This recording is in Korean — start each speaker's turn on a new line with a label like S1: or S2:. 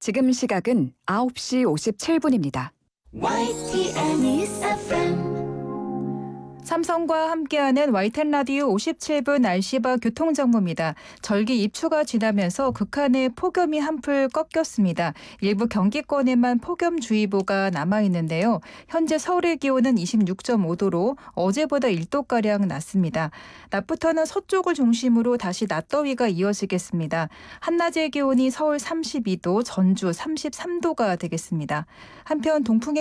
S1: 지금 시각은 9시 57분입니다.
S2: YTN FM
S3: 삼성과 함께하는 YTN 라디오 57분 날씨와 교통정보입니다. 절기 입추가 지나면서 극한의 폭염이 한풀 꺾였습니다. 일부 경기권에만 폭염주의보가 남아있는데요. 현재 서울의 기온은 26.5도로 어제보다 1도가량 낮습니다. 낮부터는 서쪽을 중심으로 다시 낮더위가 이어지겠습니다. 한낮의 기온이 서울 32도, 전주 33도가 되겠습니다. 한편 동풍의